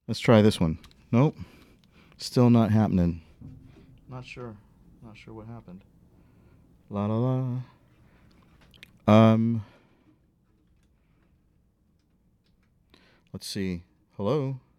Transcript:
Let's try this one. Nope. Still not happening. Not sure. Not sure what happened. La la la. Um. Let's see. Hello.